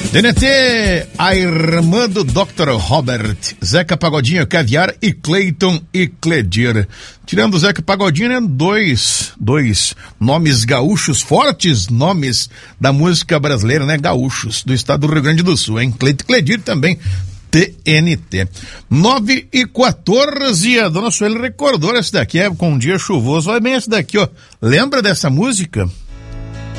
TNT, a irmã do Dr. Robert, Zeca Pagodinho, Caviar e Cleiton e Cledir. Tirando o Zeca Pagodinho, né? Dois nomes gaúchos, fortes nomes da música brasileira, né? Gaúchos, do estado do Rio Grande do Sul, hein? Cleiton e Cledir também, TNT. 9h14, a dona Sueli recordou essa daqui, com um dia chuvoso. Olha bem essa daqui, ó. Lembra dessa música?